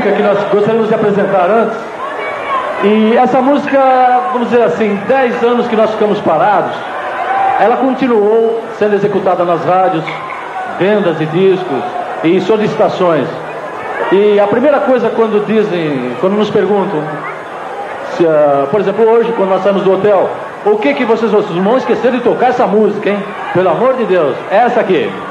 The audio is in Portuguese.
música que nós gostaríamos de apresentar antes. E essa música, vamos dizer assim, 10 anos que nós ficamos parados, ela continuou sendo executada nas rádios, vendas de discos e solicitações. E a primeira coisa quando nos perguntam, se, por exemplo, hoje, quando nós saímos do hotel, o que vocês vão esquecer de tocar essa música, hein? Pelo amor de Deus, essa aqui.